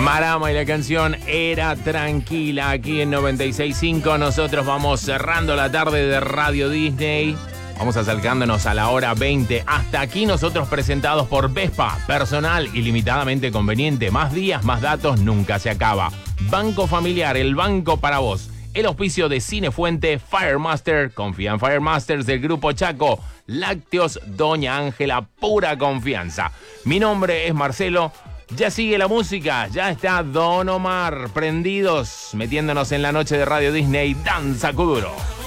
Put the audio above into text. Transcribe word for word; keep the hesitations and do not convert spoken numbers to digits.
Marama y la canción Era Tranquila aquí en noventa y seis punto cinco. Nosotros vamos cerrando la tarde de Radio Disney. Vamos acercándonos a la hora veinte. Hasta aquí nosotros presentados por Vespa. Personal ilimitadamente conveniente. Más días, más datos, nunca se acaba. Banco Familiar, el banco para vos. El auspicio de Cinefuente, Firemaster. Confía en Firemasters del Grupo Chaco. Lácteos Doña Ángela, pura confianza. Mi nombre es Marcelo. Ya sigue la música, ya está Don Omar, prendidos, metiéndonos en la noche de Radio Disney, Danza Kuduro.